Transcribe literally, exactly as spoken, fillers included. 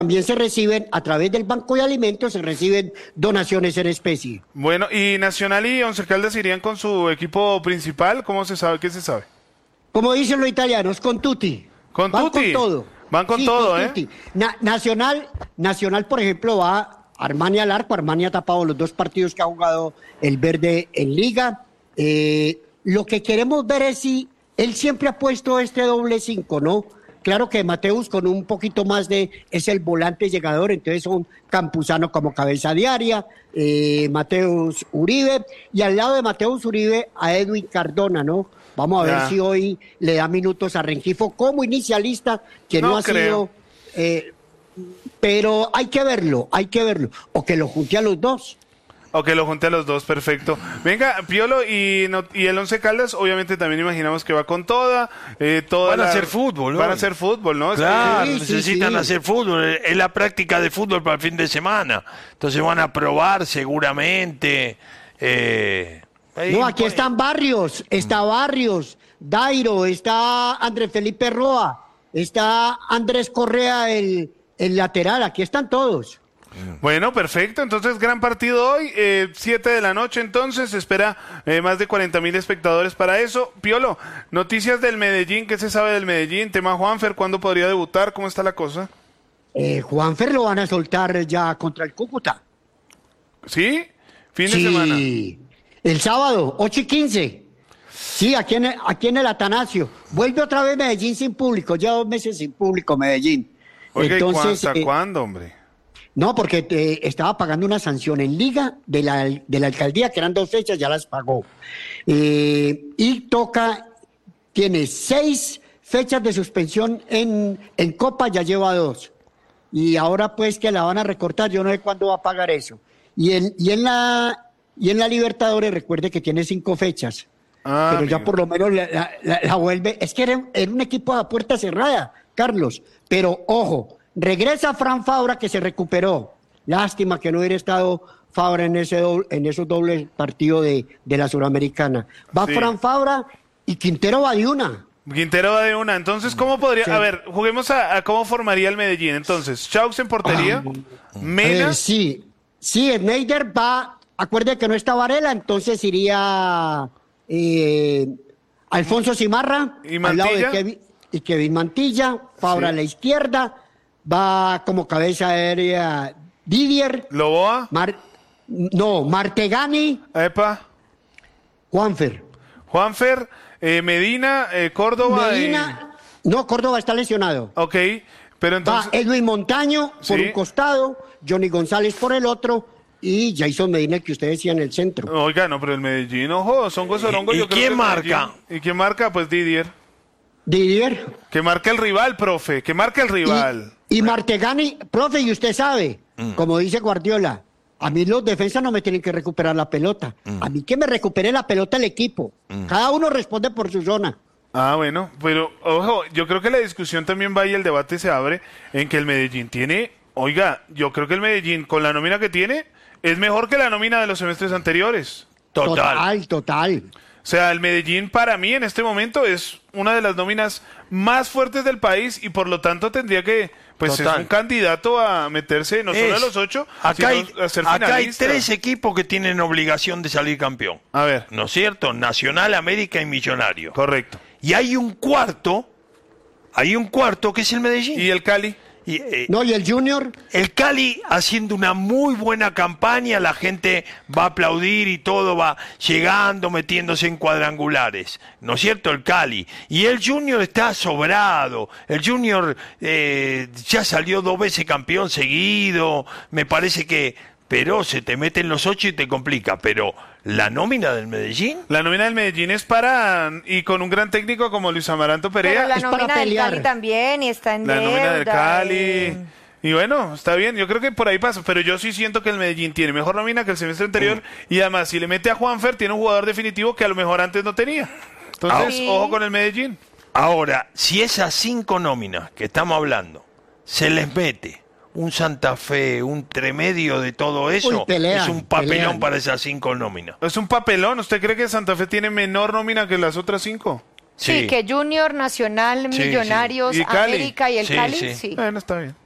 también se reciben, a través del Banco de Alimentos, se reciben donaciones en especie. Bueno, ¿y Nacional y Once Caldas irían con su equipo principal? ¿Cómo se sabe? ¿Qué se sabe? Como dicen los italianos, con tutti. ¿Con Van tutti? con todo. Van con Sí, todo, con ¿eh? tutti. Na- Nacional, Nacional, por ejemplo, va Armani al arco. Armani ha tapado los dos partidos que ha jugado el verde en Liga. Eh, lo que queremos ver es si él siempre ha puesto este doble cinco, ¿no? Claro que Mateus con un poquito más de, es el volante llegador, entonces son Campuzano como cabeza diaria, eh, Mateus Uribe, y al lado de Mateus Uribe a Edwin Cardona, ¿no? Vamos a Ya. ver si hoy le da minutos a Rengifo como inicialista, que no, No ha creo. sido, eh, pero hay que verlo, hay que verlo, o que lo junte a los dos. O que lo junte a los dos, perfecto. Venga, Piolo y, no- y el Once Caldas, obviamente también imaginamos que va con toda. Eh, toda Van a la- hacer fútbol, ¿no? Van a hacer fútbol, ¿no? Es que- Claro, Sí, sí, necesitan sí. hacer fútbol, es la práctica de fútbol para el fin de semana. Entonces van a probar seguramente. Eh, ahí- No, aquí están Barrios, está Barrios, Dairo, está Andrés Felipe Roa, está Andrés Correa, el, el lateral, aquí están todos. Bueno, perfecto. Entonces, gran partido hoy, eh, siete de la noche. Entonces, se espera eh, más de cuarenta mil espectadores para eso. Piolo, noticias del Medellín. ¿Qué se sabe del Medellín? Tema Juanfer, ¿cuándo podría debutar? ¿Cómo está la cosa? Eh, Juanfer lo van a soltar ya contra el Cúcuta. ¿Sí? Fin de Sí, semana. el sábado, ocho y quince. Sí, aquí en, el, aquí en el Atanasio. Vuelve otra vez Medellín sin público, ya dos meses sin público Medellín. Oiga, ¿y cu- Entonces, hasta eh, cuándo, hombre? no, porque eh, estaba pagando una sanción en Liga de la, de la alcaldía, que eran dos fechas, ya las pagó. Eh, y toca, tiene seis fechas de suspensión en, en Copa, ya lleva dos. Y ahora pues que la van a recortar, yo no sé cuándo va a pagar eso. Y en, y en, la, y en la Libertadores, recuerde que tiene cinco fechas. Ah, pero ya amigo. por lo menos la, la- la- la vuelve. Es que era, era un equipo a puerta cerrada, Carlos. Pero ojo, regresa Fran Fabra, que se recuperó. Lástima que no hubiera estado Fabra en ese doble- en esos dobles partidos de, de la Suramericana. Va Sí. Fran Fabra y Quintero va de una. Quintero va de una. Entonces, ¿cómo podría...? Sí. A ver, juguemos a, a cómo formaría el Medellín. Entonces, Chaux en portería. A Mena. ver, sí, sí, Schneider va, acuerde que no está Varela, entonces iría eh, Alfonso Cimarra, ¿Y al lado de Mantilla? Kevin, y Kevin Mantilla, Fabra Sí. a la izquierda, va como cabeza aérea Didier, Loboa. Mar- no, Martegani, Epa. Juanfer, Juanfer. eh, Medina. eh, Córdoba. Medina, no, Córdoba está lesionado. eh, ok. Pero Va entonces... Edwin Montaño por Sí. un costado, Johnny González por el otro y Jason Medina, el que usted decía, en el centro. Oiga, no, pero el Medellín, ojo, son Gozorongo. ¿Y- y yo creo quién que el marca? Medellín- ¿Y quién marca? Pues Didier. Didier. Que marca el rival, profe. Que marca el rival. Y, y Martegani, profe, y usted sabe, como dice Guardiola, a mí los defensas no me tienen que recuperar la pelota. A mí que me recupere la pelota el equipo. Cada uno responde por su zona. Ah, bueno, pero ojo, yo creo que la discusión también va y el debate se abre en que el Medellín tiene, oiga, yo creo que el Medellín con la nómina que tiene es mejor que la nómina de los semestres anteriores. Total. Total, total. O sea, el Medellín para mí en este momento es una de las nóminas más fuertes del país y por lo tanto tendría que, pues Total. es un candidato a meterse no solo Es- a los ocho, acá hay, sino a ser acá hay finalista. tres equipos que tienen obligación de salir campeón. A ver, ¿No es cierto? Nacional, América y Millonario. correcto. Y hay un cuarto, hay un cuarto que es el Medellín. ¿Y el Cali? Y, eh, No, y el Junior, el Cali haciendo una muy buena campaña, la gente va a aplaudir y todo va llegando, metiéndose en cuadrangulares, ¿no es cierto? El Cali. Y el Junior está sobrado, el Junior eh, ya salió dos veces campeón seguido, me parece que, pero se te mete en los ocho y te complica, pero la nómina del Medellín... La nómina del Medellín es para, y con un gran técnico como Luis Amaranto Perea, Pero la es para nómina del pelear. Cali también y está en la deuda. nómina del Cali. eh. Y bueno, está bien, yo creo que por ahí pasa, pero yo sí siento que el Medellín tiene mejor nómina que el semestre anterior y además si le mete a Juanfer tiene un jugador definitivo que a lo mejor antes no tenía. Entonces, Sí. ojo con el Medellín. Ahora, si esas cinco nóminas que estamos hablando se les mete un Santa Fe, un tremedio de todo eso, Uy, pelean, es un papelón pelean. para esas cinco nóminas. Es un papelón, ¿usted cree que Santa Fe tiene menor nómina que las otras cinco? Sí, que Junior, Nacional, Sí, sí. Millonarios, ¿Y Cali? América y el Sí, Cali, sí. sí. Bueno, está bien.